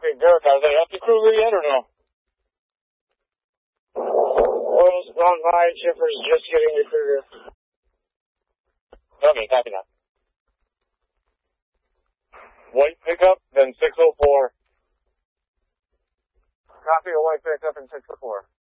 Hey, Derek, are they up the cruiser yet or no? Oil's gone by, chipper's just getting the cruiser. Okay, copy that. White pickup, then 604. Copy a white pickup and 604.